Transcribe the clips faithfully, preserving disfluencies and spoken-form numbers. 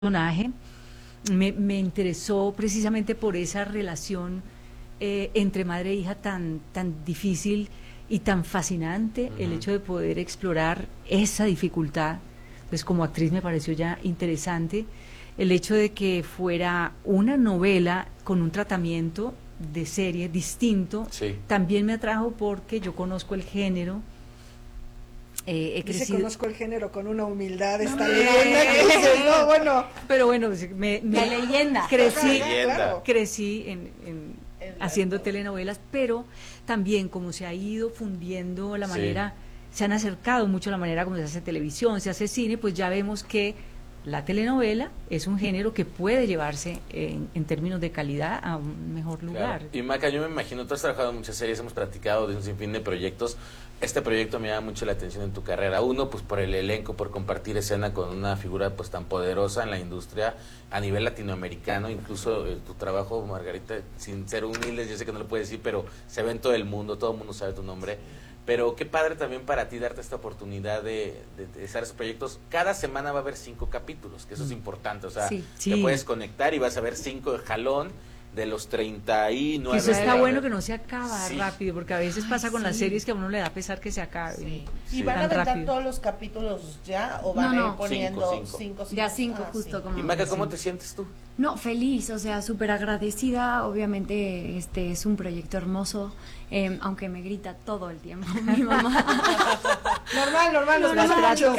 personaje me, me interesó precisamente por esa relación eh, entre madre e hija tan, tan difícil y tan fascinante, uh-huh. El hecho de poder explorar esa dificultad, pues como actriz me pareció ya interesante, el hecho de que fuera una novela con un tratamiento de serie distinto, sí. También me atrajo porque yo conozco el género. Eh, he Dice, crecido... conozco el género con una humildad, esta no, leyenda que dices, no, bueno. Pero bueno, me, me la leyenda. Crecí, leyenda. crecí en, en, haciendo telenovelas, pero también como se ha ido fundiendo la manera, sí. Se han acercado mucho a la manera como se hace televisión, se hace cine, pues ya vemos que la telenovela es un género que puede llevarse en, en términos de calidad a un mejor lugar. Claro. Y Maca, yo me imagino, tú has trabajado en muchas series, hemos platicado de un sinfín de proyectos. Este proyecto me llama mucho la atención en tu carrera. Uno, pues por el elenco, por compartir escena con una figura pues tan poderosa en la industria a nivel latinoamericano. Incluso eh, tu trabajo, Margarita, sin ser humildes, yo sé que no lo puedes decir, pero se ve en todo el mundo, todo el mundo sabe tu nombre. Pero qué padre también para ti darte esta oportunidad de, de, de hacer esos proyectos. Cada semana va a haber cinco capítulos, que eso es importante. O sea, sí, te sí. puedes conectar y vas a ver cinco de jalón de los treinta y nueve. Eso está bueno que no se acaba sí. rápido, porque a veces pasa con sí. Las series que a uno le da pesar que se acabe. Sí. Sí. ¿Y van a aventar rápido. todos los capítulos ya o van no, a ir no. poniendo cinco, cinco. cinco, cinco? Ya cinco, ah, justo sí. como... Y Maca, ¿cómo sí. te sientes tú? No, feliz, o sea, súper agradecida. Obviamente este es un proyecto hermoso, eh, aunque me grita todo el tiempo mi mamá. Normal, normal, nos No, pasa no, mucho.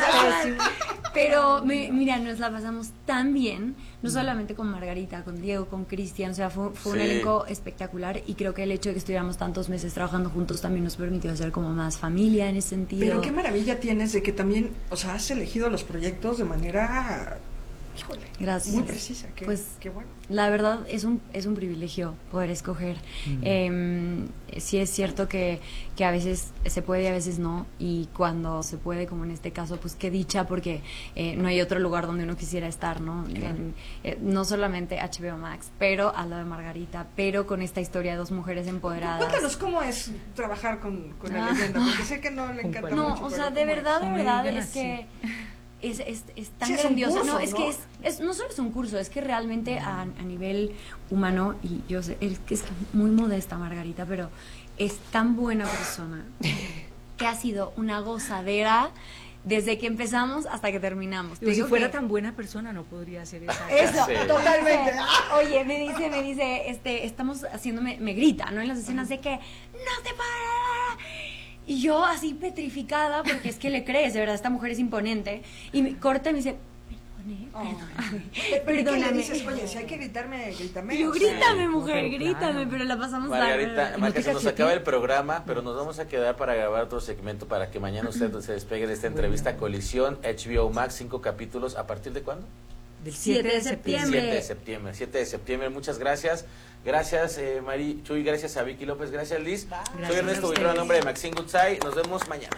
Pero me, mira, nos la pasamos tan bien, no solamente con Margarita, con Diego, con Cristian, o sea, fue, fue sí. un elenco espectacular y creo que el hecho de que estuviéramos tantos meses trabajando juntos también nos permitió hacer como más familia en ese sentido. Pero qué maravilla tienes de que también, o sea, has elegido los proyectos de manera, híjole, gracias. muy precisa. Qué, pues, qué bueno. La verdad es un es un privilegio poder escoger. Mm. Eh, sí es cierto que, que a veces se puede y a veces no, y cuando se puede, como en este caso, pues qué dicha, porque eh, no hay otro lugar donde uno quisiera estar, ¿no? Claro. En, eh, no solamente H B O Max, pero al lado de Margarita, pero con esta historia de dos mujeres empoderadas. Cuéntanos cómo es trabajar con, con la ah. leyenda, porque sé que no le encanta no, mucho. No, o pero sea, de verdad, de verdad, es así. que... Es, es, es tan sí, es grandioso, curso, no, es ¿no? que es, es, no solo es un curso, es que realmente a, a nivel humano, y yo sé, es que es muy modesta Margarita, pero es tan buena persona, que ha sido una gozadera desde que empezamos hasta que terminamos. Pero si fuera que, tan buena persona no podría hacer esa. Eso, sí. totalmente. Oye, me dice, me dice, este, estamos haciéndome, me grita, ¿no? En las escenas de que, no te paras. Y yo así petrificada, porque es que le crees, de verdad, esta mujer es imponente. Y me corta y me dice, perdone, perdone. Oh. Perdóname. ¿Qué le dices? Perdóname. Oye, si hay que gritarme, grítame. Yo, o sea, grítame, mujer, pero grítame, claro. pero la pasamos Margarita, tan... Marca, se nos cachetea? acaba el programa, pero nos vamos a quedar para grabar otro segmento para que mañana usted se despegue de esta entrevista. Colisión, H B O Max, cinco capítulos. ¿A partir de cuándo? Del siete de septiembre. siete de septiembre, siete de septiembre. Muchas gracias. Gracias, eh, Mari Chuy, gracias a Vicky López, gracias, Liz. Gracias Soy Ernesto a Buitrón, a ustedes. nombre de Maxine Goodside. Nos vemos mañana.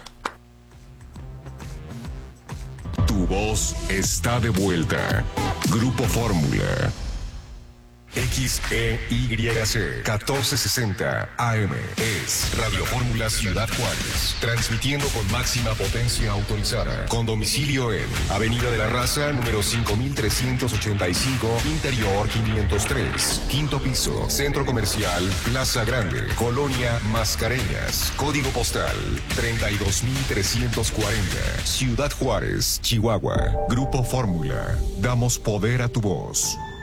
Tu voz está de vuelta. Grupo Fórmula. X E Y C catorce sesenta A M es Radio Fórmula Ciudad Juárez, transmitiendo con máxima potencia autorizada, con domicilio en Avenida de la Raza, número cinco mil trescientos ochenta y cinco, Interior quinientos tres, quinto piso, Centro Comercial Plaza Grande, Colonia Mascareñas, código postal treinta y dos mil trescientos cuarenta, Ciudad Juárez, Chihuahua. Grupo Fórmula, damos poder a tu voz.